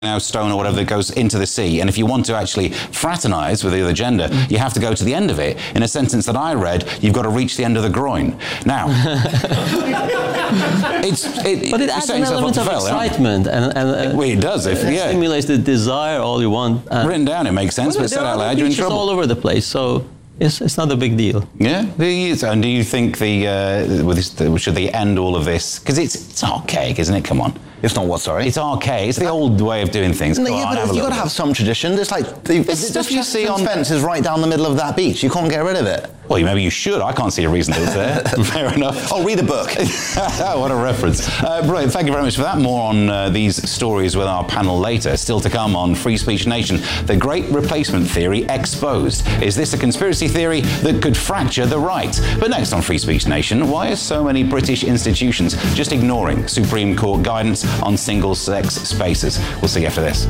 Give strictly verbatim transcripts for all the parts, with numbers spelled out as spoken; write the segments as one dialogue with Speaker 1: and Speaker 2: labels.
Speaker 1: now stone or whatever that goes into the sea, and if you want to actually fraternise with the other gender, you have to go to the end of it. In a sentence that I read, you've got to reach the end of the groin. Now, it's it,
Speaker 2: but it adds an element of fail, excitement, and, and uh,
Speaker 1: well, it does. If
Speaker 2: it
Speaker 1: yeah.
Speaker 2: stimulates the desire all you want. Uh,
Speaker 1: Written down, it makes sense,
Speaker 2: well,
Speaker 1: but said out loud, you're in trouble.
Speaker 2: All over the place, so. It's, it's not a big deal.
Speaker 1: Yeah, and do you think the, uh, with this, should they end all of this? Because it's, it's archaic, isn't it? Come on.
Speaker 3: It's not what, sorry?
Speaker 1: It's archaic. It's the old way of doing things.
Speaker 3: No, yeah, on, but you've got to have some tradition. There's like, the,
Speaker 1: it's stuff you see on
Speaker 3: fence is right down the middle of that beach. You can't get rid of it.
Speaker 1: Well, maybe you should. I can't see a reason that it's there. Fair enough.
Speaker 3: I'll read a book.
Speaker 1: What a reference. Uh, brilliant. Thank you very much for that. More on uh, these stories with our panel later. Still to come on Free Speech Nation. The Great Replacement Theory exposed. Is this a conspiracy theory that could fracture the right? But next on Free Speech Nation, why are so many British institutions just ignoring Supreme Court guidance on single-sex spaces? We'll see you after this.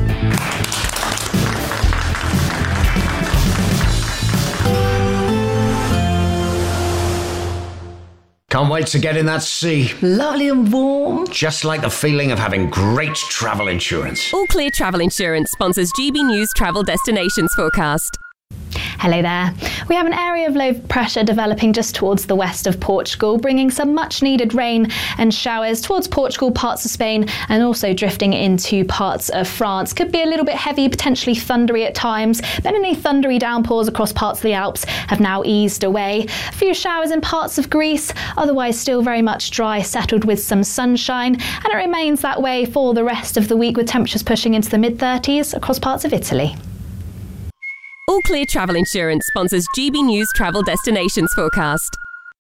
Speaker 4: Can't wait to get in that sea.
Speaker 5: Lovely and warm.
Speaker 4: Just like the feeling of having great travel insurance.
Speaker 6: All Clear Travel Insurance sponsors G B News Travel Destinations Forecast.
Speaker 7: Hello there. We have an area of low pressure developing just towards the west of Portugal, bringing some much needed rain and showers towards Portugal, parts of Spain, and also drifting into parts of France. Could be a little bit heavy, potentially thundery at times, but any thundery downpours across parts of the Alps have now eased away. A few showers in parts of Greece, otherwise still very much dry, settled with some sunshine, and it remains that way for the rest of the week with temperatures pushing into the mid thirties across parts of Italy.
Speaker 6: All Clear Travel Insurance sponsors G B News Travel Destinations Forecast.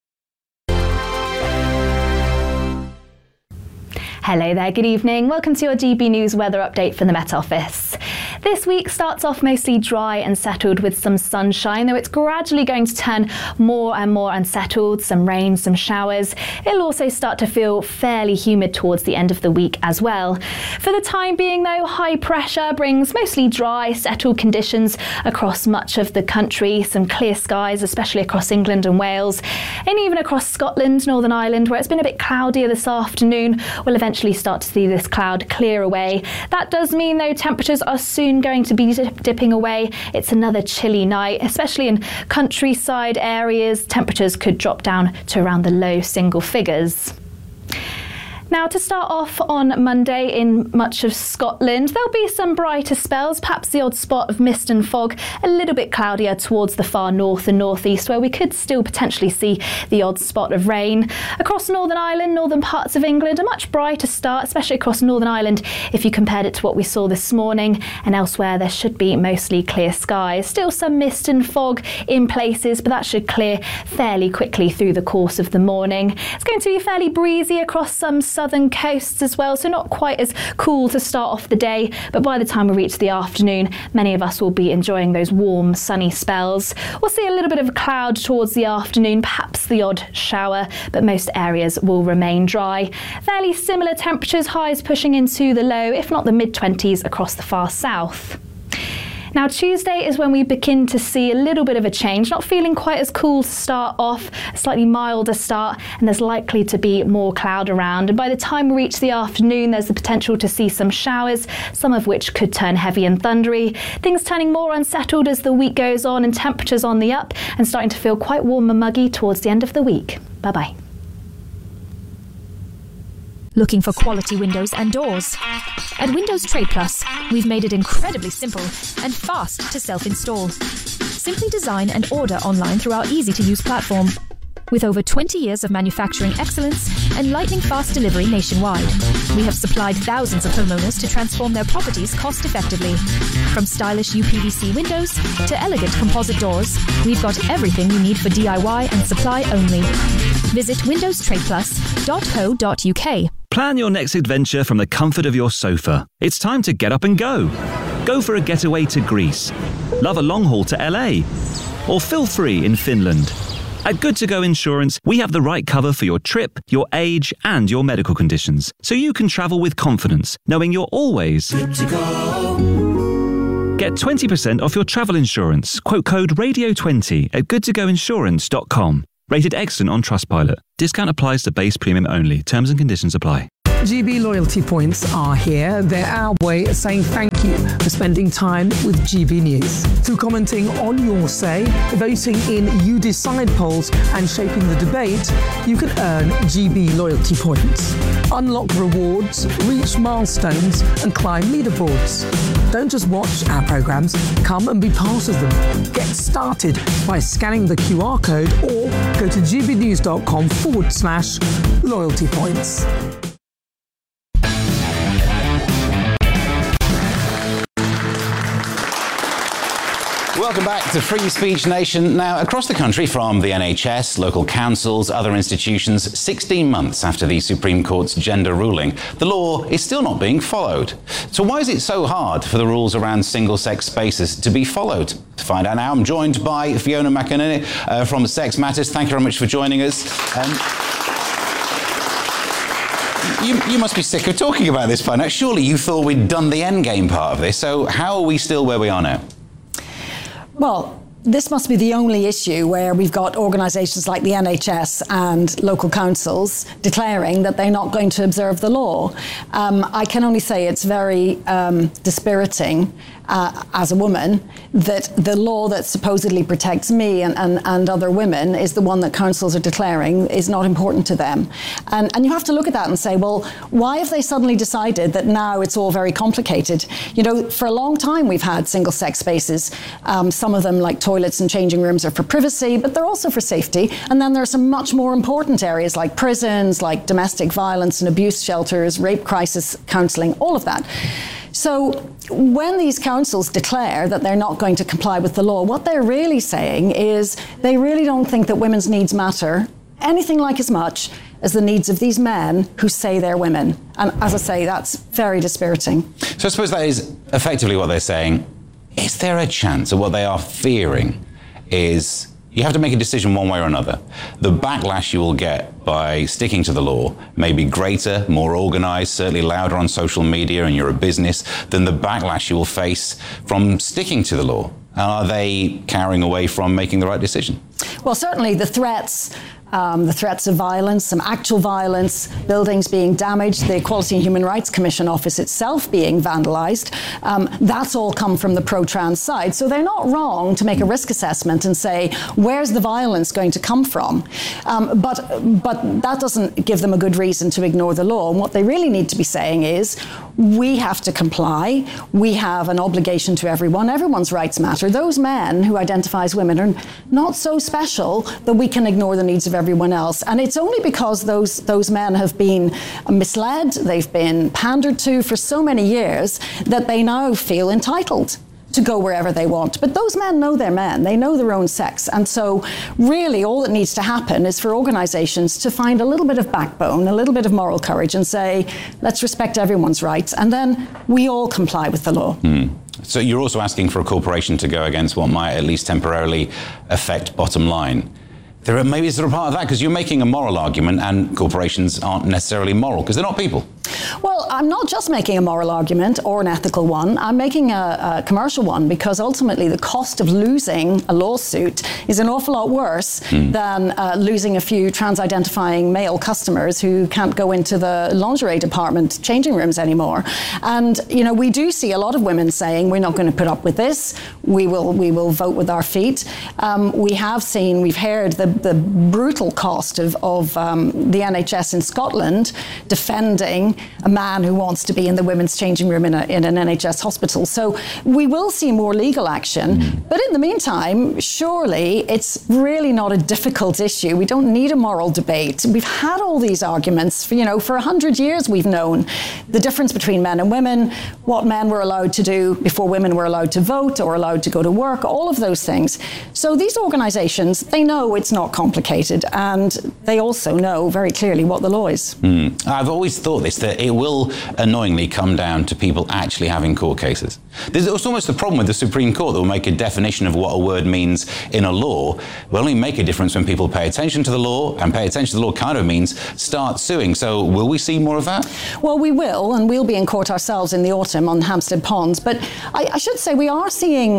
Speaker 7: Hello there, good evening. Welcome to your G B News weather update from the Met Office. This week starts off mostly dry and settled with some sunshine, though it's gradually going to turn more and more unsettled, some rain, some showers. It'll also start to feel fairly humid towards the end of the week as well. For the time being though, high pressure brings mostly dry, settled conditions across much of the country, some clear skies, especially across England and Wales, and even across Scotland, Northern Ireland, where it's been a bit cloudier this afternoon. We'll eventually start to see this cloud clear away. That does mean though temperatures are soon going to be dip- dipping away. It's another chilly night, especially in countryside areas. Temperatures could drop down to around the low single figures. Now, to start off on Monday in much of Scotland, there'll be some brighter spells, perhaps the odd spot of mist and fog, a little bit cloudier towards the far north and northeast, where we could still potentially see the odd spot of rain. Across Northern Ireland, northern parts of England, a much brighter start, especially across Northern Ireland, if you compared it to what we saw this morning, and elsewhere there should be mostly clear skies. Still some mist and fog in places, but that should clear fairly quickly through the course of the morning. It's going to be fairly breezy across some southern coasts as well, so not quite as cool to start off the day, but by the time we reach the afternoon, many of us will be enjoying those warm, sunny spells. We'll see a little bit of a cloud towards the afternoon, perhaps the odd shower, but most areas will remain dry. Fairly similar temperatures, highs pushing into the low, if not the mid-twenties across the far south. Now, Tuesday is when we begin to see a little bit of a change, not feeling quite as cool to start off, a slightly milder start, and there's likely to be more cloud around. And by the time we reach the afternoon, there's the potential to see some showers, some of which could turn heavy and thundery. Things turning more unsettled as the week goes on, and temperatures on the up and starting to feel quite warm and muggy towards the end of the week. Bye-bye.
Speaker 8: Looking for quality windows and doors? At Windows Trade Plus, we've made it incredibly simple and fast to self-install. Simply design and order online through our easy-to-use platform. With over twenty years of manufacturing excellence and lightning-fast delivery nationwide, we have supplied thousands of homeowners to transform their properties cost-effectively. From stylish U P V C windows to elegant composite doors, we've got everything you need for D I Y and supply only. Visit windows trade plus dot co dot U K.
Speaker 9: Plan your next adventure from the comfort of your sofa. It's time to get up and go. Go for a getaway to Greece. Love a long haul to L A. Or feel free in Finland. At Good To Go Insurance, we have the right cover for your trip, your age, and your medical conditions, so you can travel with confidence, knowing you're always good to go. Get twenty percent off your travel insurance. Quote code radio twenty at good to go insurance dot com. Rated excellent on Trustpilot. Discount applies to base premium only. Terms and conditions apply.
Speaker 5: G B loyalty points are here. They're our way of saying thank you for spending time with G B News. Through commenting on your say, voting in You Decide polls and shaping the debate, you can earn G B loyalty points. Unlock rewards, reach milestones and climb leaderboards. Don't just watch our programmes, come and be part of them. Get started by scanning the Q R code or go to gbnews.com forward slash loyalty points.
Speaker 1: Welcome back to Free Speech Nation. Now, across the country, from the N H S, local councils, other institutions, sixteen months after the Supreme Court's gender ruling, the law is still not being followed. So why is it so hard for the rules around single-sex spaces to be followed? To find out now, I'm joined by Fiona McInerney uh, from Sex Matters. Thank you very much for joining us. Um, You, you must be sick of talking about this by now. Surely you thought we'd done the endgame part of this, so how are we still where we are now?
Speaker 10: Well, this must be the only issue where we've got organisations like the N H S and local councils declaring that they're not going to observe the law. Um, I can only say it's very um, dispiriting uh, as a woman that the law that supposedly protects me and, and, and other women is the one that councils are declaring is not important to them. And, and you have to look at that and say, well, why have they suddenly decided that now it's all very complicated? You know, for a long time we've had single-sex spaces. Um, some of them, like toilets and changing rooms, are for privacy, but they're also for safety. And then there are some much more important areas like prisons, like domestic violence and abuse shelters, rape crisis counselling, all of that. So when these councils declare that they're not going to comply with the law, what they're really saying is they really don't think that women's needs matter anything like as much as the needs of these men who say they're women. And as I say, that's very dispiriting.
Speaker 1: So I suppose that is effectively what they're saying. Is there a chance, or what they are fearing is, you have to make a decision one way or another. The backlash you will get by sticking to the law may be greater, more organised, certainly louder on social media, and you're a business, than the backlash you will face from sticking to the law. Are they cowering away from making the right decision?
Speaker 10: Well, certainly the threats Um, the threats of violence, some actual violence, buildings being damaged, the Equality and Human Rights Commission office itself being vandalised. Um, that's all come from the pro-trans side. So they're not wrong to make a risk assessment and say, where's the violence going to come from? Um, but, but that doesn't give them a good reason to ignore the law. And what they really need to be saying is, we have to comply. We have an obligation to everyone. Everyone's rights matter. Those men who identify as women are not so special that we can ignore the needs of everyone else. And it's only because those those men have been misled, they've been pandered to for so many years, that they now feel entitled to go wherever they want. But those men know they're men, they know their own sex. And so really all that needs to happen is for organisations to find a little bit of backbone, a little bit of moral courage, and say, let's respect everyone's rights, and then we all comply with the law.
Speaker 1: Mm. So you're also asking for a corporation to go against what might at least temporarily affect bottom line. There are maybe sort of part of that, because you're making a moral argument, and corporations aren't necessarily moral because they're not people.
Speaker 10: Well, I'm not just making a moral argument or an ethical one. I'm making a, a commercial one, because ultimately the cost of losing a lawsuit is an awful lot worse mm. than uh, losing a few trans-identifying male customers who can't go into the lingerie department changing rooms anymore. And, you know, we do see a lot of women saying, we're not going to put up with this. We will, we will vote with our feet. Um, we have seen, we've heard the, the brutal cost of, of um, the N H S in Scotland defending a man who wants to be in the women's changing room in, a, in an N H S hospital. So we will see more legal action. Mm. But in the meantime, surely it's really not a difficult issue. We don't need a moral debate. We've had all these arguments. For, you know, for a hundred years we've known the difference between men and women, what men were allowed to do before women were allowed to vote or allowed to go to work, all of those things. So these organisations, they know it's not complicated, and they also know very clearly what the law is.
Speaker 1: Mm. I've always thought this, that it will annoyingly come down to people actually having court cases. There's it's almost the problem with the Supreme Court that will make a definition of what a word means in a law. Will only make a difference when people pay attention to the law, and pay attention to the law kind of means start suing. So will we see more of that?
Speaker 10: Well, we will, and we'll be in court ourselves in the autumn on Hampstead Ponds. But I, I should say we are seeing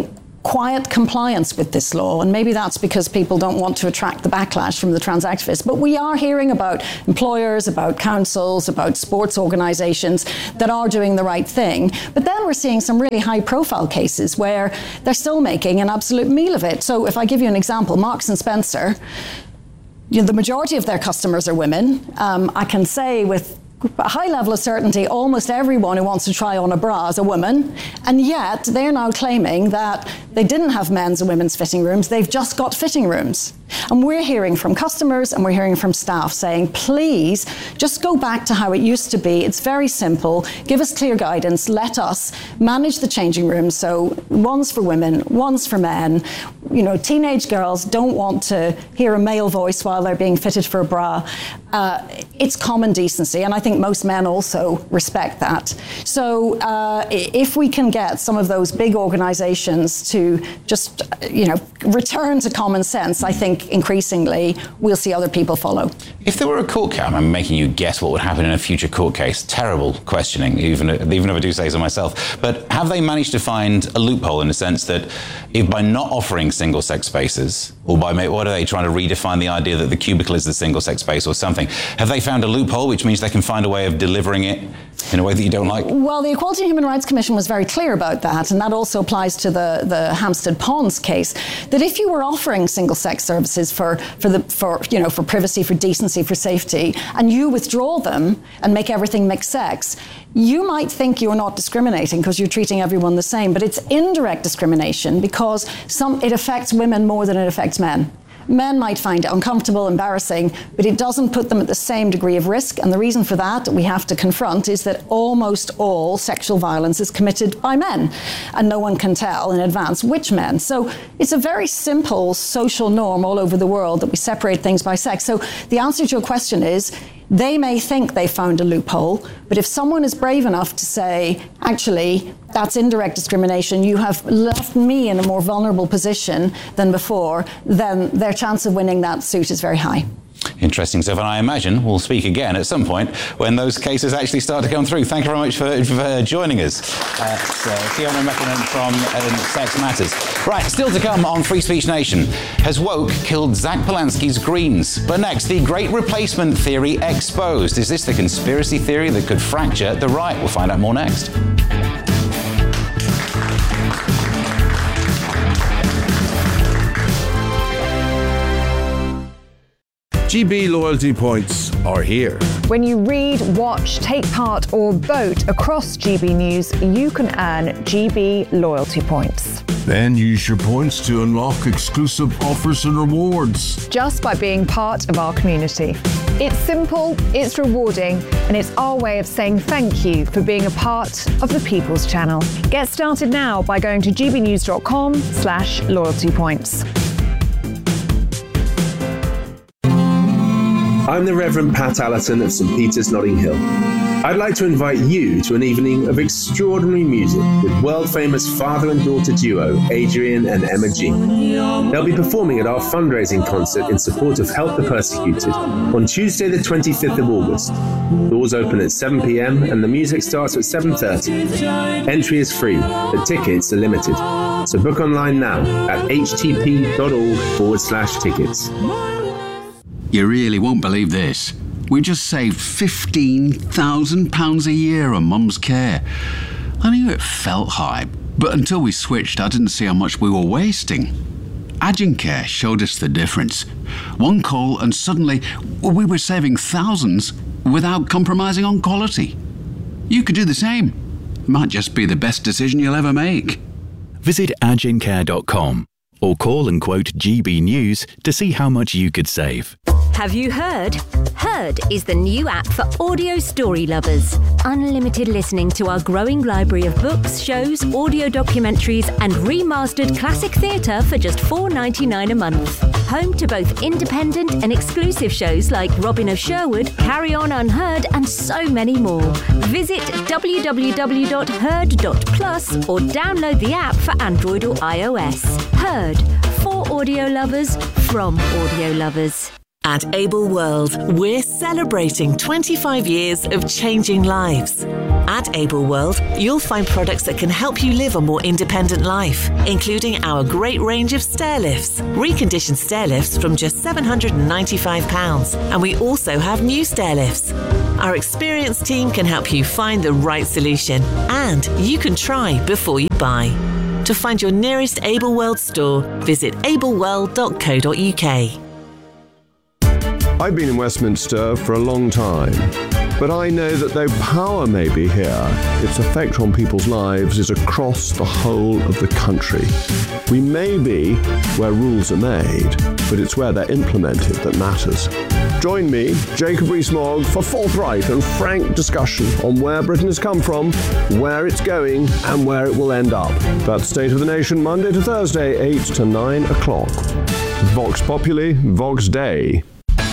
Speaker 10: quiet compliance with this law, and maybe that's because people don't want to attract the backlash from the trans activists. But we are hearing about employers, about councils, about sports organisations that are doing the right thing. But then we're seeing some really high-profile cases where they're still making an absolute meal of it. So if I give you an example, Marks and Spencer, you know, the majority of their customers are women. Um, I can say with a high level of certainty, almost everyone who wants to try on a bra is a woman, and yet they're now claiming that they didn't have men's and women's fitting rooms, they've just got fitting rooms. And we're hearing from customers and we're hearing from staff saying, please, just go back to how it used to be. It's very simple. Give us clear guidance. Let us manage the changing rooms. So one's for women, one's for men. You know, teenage girls don't want to hear a male voice while they're being fitted for a bra. Uh, it's common decency, and I think most men also respect that. So uh, if we can get some of those big organisations to just, you know, return to common sense, I think increasingly we'll see other people follow.
Speaker 1: If there were a court case, I'm making you guess what would happen in a future court case. Terrible questioning, even, even if I do say so myself. But have they managed to find a loophole in the sense that if by not offering single-sex spaces, or by, what are they trying to redefine the idea that the cubicle is the single-sex space or something? Have they found a loophole which means they can find a way of delivering it in a way that you don't like?
Speaker 10: Well, the Equality and Human Rights Commission was very clear about that, and that also applies to the, the Hampstead Ponds case, that if you were offering single-sex services for, for, the, for, you know, for privacy, for decency, for safety, and you withdraw them and make everything mixed sex, you might think you're not discriminating because you're treating everyone the same, but it's indirect discrimination because some, it affects women more than it affects men. Men might find it uncomfortable, embarrassing, but it doesn't put them at the same degree of risk. And the reason for that we have to confront is that almost all sexual violence is committed by men, and no one can tell in advance which men. So it's a very simple social norm all over the world that we separate things by sex. So the answer to your question is, they may think they found a loophole, but if someone is brave enough to say, actually, that's indirect discrimination, you have left me in a more vulnerable position than before, then their chance of winning that suit is very high.
Speaker 1: Interesting stuff, and I imagine we'll speak again at some point when those cases actually start to come through. Thank you very much for, for joining us. That's uh, Fiona McKinnon from um, Sex Matters. Right, still to come on Free Speech Nation. Has woke killed Zach Polanski's Greens? But next, the Great Replacement Theory exposed. Is this the conspiracy theory that could fracture the right? We'll find out more next.
Speaker 11: G B loyalty points are here.
Speaker 12: When you read, watch, take part or vote across G B News, you can earn G B loyalty points.
Speaker 11: Then use your points to unlock exclusive offers and rewards.
Speaker 12: Just by being part of our community. It's simple, it's rewarding, and it's our way of saying thank you for being a part of the People's Channel. Get started now by going to gbnews.com slash loyalty points.
Speaker 13: I'm the Reverend Pat Allerton of St Peter's, Notting Hill. I'd like to invite you to an evening of extraordinary music with world-famous father and daughter duo Adrian and Emma G. They'll be performing at our fundraising concert in support of Help the Persecuted on Tuesday the twenty-fifth of August. Doors open at seven p.m. and the music starts at seven thirty. Entry is free, but tickets are limited. So book online now at htp.org forward slash tickets.
Speaker 14: You really won't believe this. We just saved fifteen thousand pounds a year on Mum's care. I knew it felt high, but until we switched, I didn't see how much we were wasting. Agencare showed us the difference. One call and suddenly we were saving thousands without compromising on quality. You could do the same. Might just be the best decision you'll ever make.
Speaker 9: Visit agencare dot com or call and quote G B News to see how much you could save.
Speaker 15: Have you heard? Heard is the new app for audio story lovers. Unlimited listening to our growing library of books, shows, audio documentaries and remastered classic theatre for just four dollars ninety-nine a month. Home to both independent and exclusive shows like Robin of Sherwood, Carry On Unheard and so many more. Visit w w w dot heard dot plus or download the app for Android or iOS. Heard, for audio lovers, from audio lovers.
Speaker 16: At Able World, we're celebrating twenty-five years of changing lives. At Able World, you'll find products that can help you live a more independent life, including our great range of stair lifts, reconditioned stair lifts from just seven hundred ninety-five pounds, and we also have new stair lifts. Our experienced team can help you find the right solution, and you can try before you buy. To find your nearest Able World store, visit able world dot co dot u k.
Speaker 17: I've been in Westminster for a long time, but I know that though power may be here, its effect on people's lives is across the whole of the country. We may be where rules are made, but it's where they're implemented that matters. Join me, Jacob Rees-Mogg, for forthright and frank discussion on where Britain has come from, where it's going, and where it will end up. That's State of the Nation, Monday to Thursday, eight to nine o'clock. Vox Populi, Vox Dei.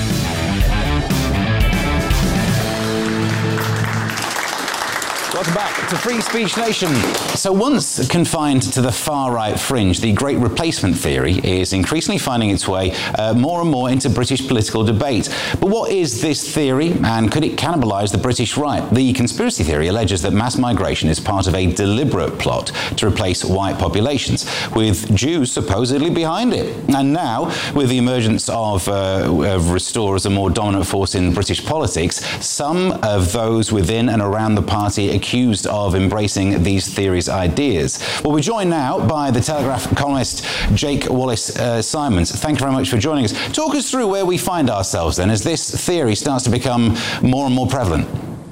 Speaker 1: Welcome back to Free Speech Nation. So once confined to the far-right fringe, the Great Replacement theory is increasingly finding its way uh, more and more into British political debate. But what is this theory, and could it cannibalise the British right? The conspiracy theory alleges that mass migration is part of a deliberate plot to replace white populations, with Jews supposedly behind it. And now, with the emergence of, uh, of Restore as a more dominant force in British politics, some of those within and around the party accused of embracing these theories' ideas. Well, we're joined now by the Telegraph columnist Jake Wallace-Simons. Uh, Thank you very much for joining us. Talk us through where we find ourselves then as this theory starts to become more and more prevalent.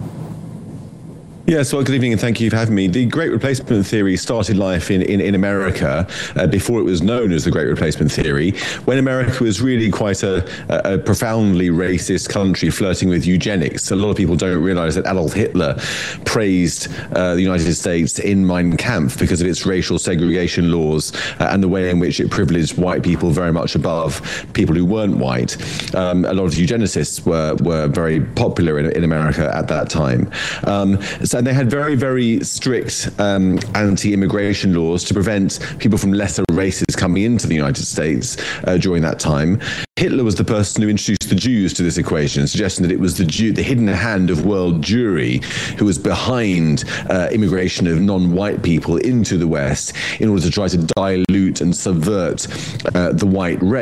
Speaker 18: Yes, well, good evening and thank you for having me. The Great Replacement Theory started life in, in, in America uh, before it was known as the Great Replacement Theory, when America was really quite a, a profoundly racist country flirting with eugenics. A lot of people don't realize that Adolf Hitler praised uh, the United States in Mein Kampf because of its racial segregation laws uh, and the way in which it privileged white people very much above people who weren't white. Um, a lot of eugenicists were, were very popular in, in America at that time. Um, so And they had very, very strict um, anti-immigration laws to prevent people from lesser races coming into the United States uh, during that time. Hitler was the person who introduced the Jews to this equation, suggesting that it was the Jew, the hidden hand of world Jewry, who was behind uh, immigration of non-white people into the West in order to try to dilute and subvert uh, the white race.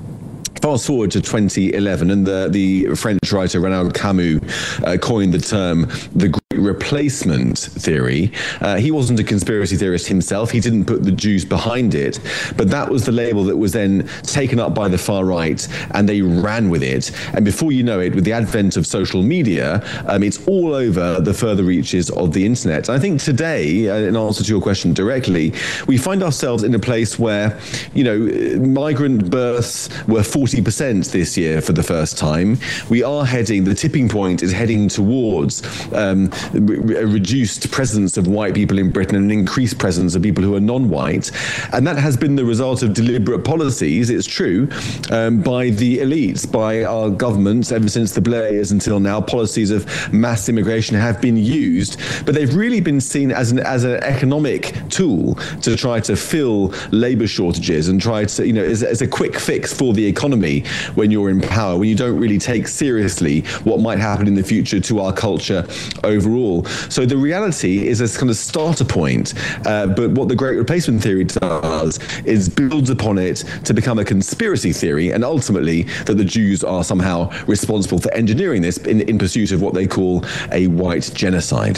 Speaker 18: Fast forward to twenty eleven, and the, the French writer Renaud Camus uh, coined the term the Great Replacement theory. Uh, he wasn't a conspiracy theorist himself. He didn't put the Jews behind it, but that was the label that was then taken up by the far right, and they ran with it. And before you know it, with the advent of social media, um, it's all over the further reaches of the internet. And I think today, uh, in answer to your question directly, we find ourselves in a place where, you know, migrant births were forty percent this year for the first time. We are heading, the tipping point is heading towards um, a reduced presence of white people in Britain and an increased presence of people who are non-white. And that has been the result of deliberate policies, it's true, um, by the elites, by our governments ever since the Blairs until now. Policies of mass immigration have been used, but they've really been seen as an, as an economic tool to try to fill labour shortages and try to, you know, as, as a quick fix for the economy when you're in power, when you don't really take seriously what might happen in the future to our culture overall. So the reality is a kind of starter point, uh, but what the Great Replacement theory does is builds upon it to become a conspiracy theory, and ultimately that the Jews are somehow responsible for engineering this in, in pursuit of what they call a white genocide.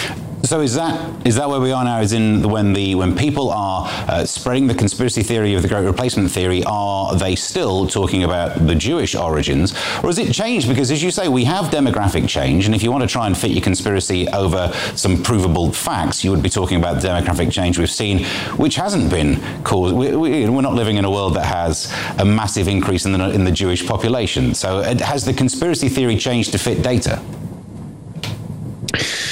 Speaker 1: So is that is that where we are now? Is in when the when people are uh, spreading the conspiracy theory of the Great Replacement theory, are they still talking about the Jewish origins, or has it changed? Because as you say, we have demographic change, and if you want to try and fit your conspiracy over some provable facts, you would be talking about the demographic change we've seen, which hasn't been caused. We, we, we're not living in a world that has a massive increase in the in the Jewish population. So has the conspiracy theory changed to fit data?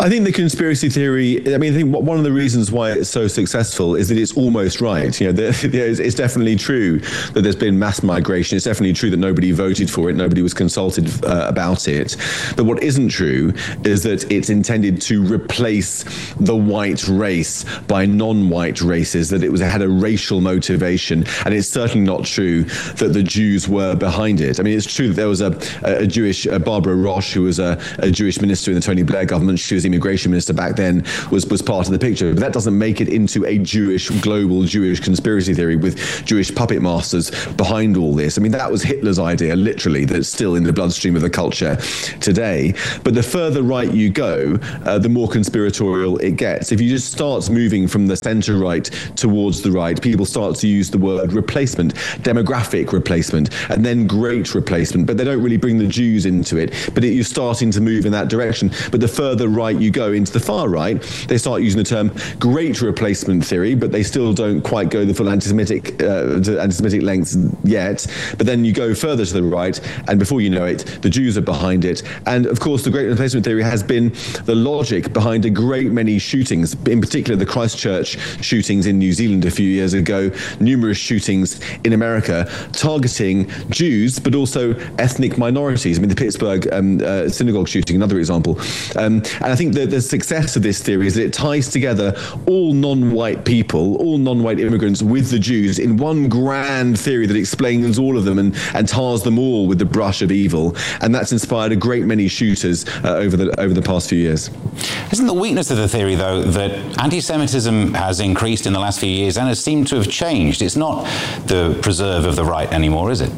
Speaker 18: I think the conspiracy theory, I mean, I think one of the reasons why it's so successful is that it's almost right. You know, the, it's, it's definitely true that there's been mass migration. It's definitely true that nobody voted for it, nobody was consulted uh, about it. But what isn't true is that it's intended to replace the white race by non-white races, that it was it had a racial motivation. And it's certainly not true that the Jews were behind it. I mean, it's true that there was a, a Jewish, uh, Barbara Roche, who was a, a Jewish minister in the Tony Blair government. She was immigration minister back then, was, was part of the picture. But that doesn't make it into a Jewish, global Jewish conspiracy theory with Jewish puppet masters behind all this. I mean, that was Hitler's idea, literally, that's still in the bloodstream of the culture today. But the further right you go, uh, the more conspiratorial it gets. If you just start moving from the centre right towards the right, people start to use the word replacement, demographic replacement, and then great replacement. But they don't really bring the Jews into it. But it, you're starting to move in that direction. But the further right you go into the far right, they start using the term great replacement theory, but they still don't quite go the full anti-Semitic, uh, to anti-Semitic lengths yet. But then you go further to the right, and before you know it, the Jews are behind it. And of course, the great replacement theory has been the logic behind a great many shootings, in particular the Christchurch shootings in New Zealand a few years ago, numerous shootings in America targeting Jews, but also ethnic minorities. I mean, the Pittsburgh um, uh, synagogue shooting, another example. Um, and I think that the success of this theory is that it ties together all non-white people, all non-white immigrants with the Jews in one grand theory that explains all of them and, and tars them all with the brush of evil. And that's inspired a great many shooters uh, over the over the past few years.
Speaker 1: Isn't the weakness of the theory, though, that anti-Semitism has increased in the last few years and has seemed to have changed? It's not the preserve of the right anymore, is it?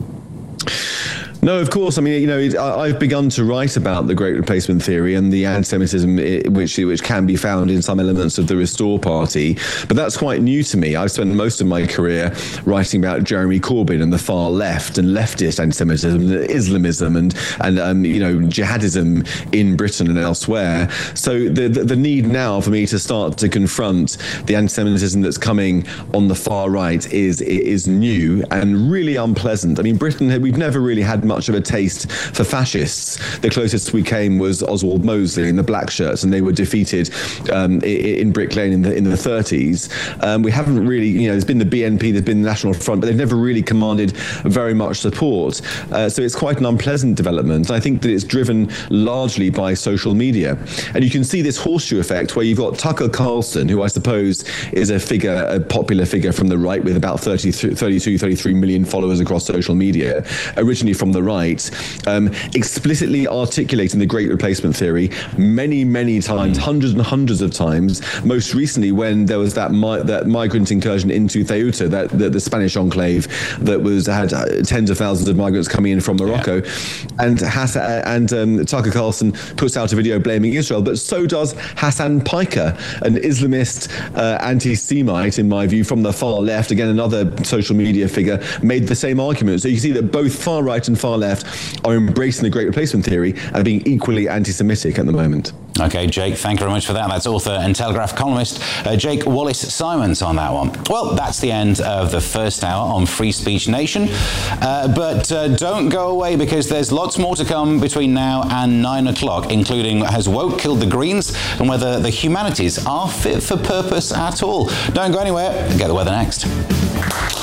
Speaker 18: No, of course. I mean, you know, it, I, I've begun to write about the Great Replacement theory and the anti-Semitism it, which which can be found in some elements of the Restore Party, but that's quite new to me. I've spent most of my career writing about Jeremy Corbyn and the far left and leftist anti-Semitism, Islamism, and and um, you know, jihadism in Britain and elsewhere. So the, the the need now for me to start to confront the anti-Semitism that's coming on the far right is is new and really unpleasant. I mean, Britain, we've never really had much much of a taste for fascists. The closest we came was Oswald Mosley in the black shirts, and they were defeated um, in Brick Lane in the in the thirties. Um, we haven't really, you know, there's been the B N P, there's been the National Front, but they've never really commanded very much support. Uh, so it's quite an unpleasant development. I think that it's driven largely by social media. And you can see this horseshoe effect where you've got Tucker Carlson, who I suppose is a figure, a popular figure from the right with about thirty, thirty-two, thirty-three million followers across social media, originally from the right, um, explicitly articulating the Great Replacement theory many, many times, hundreds and hundreds of times. Most recently, when there was that mi- that migrant incursion into Ceuta, that, that the Spanish enclave that was had uh, tens of thousands of migrants coming in from Morocco, yeah. and Hassan, and um, Tucker Carlson puts out a video blaming Israel, but so does Hassan Piker, an Islamist uh, anti-Semite, in my view, from the far left. Again, another social media figure made the same argument. So you see that both far right and far left are embracing the Great Replacement theory and being equally anti-Semitic at the moment.
Speaker 1: Okay, Jake, thank you very much for that. That's author and Telegraph columnist uh, Jake Wallace-Simons on that one. Well, that's the end of the first hour on Free Speech Nation. Uh, but uh, don't go away, because there's lots more to come between now and nine o'clock, including Has Woke Killed the Greens and whether the humanities are fit for purpose at all. Don't go anywhere. Get the weather next.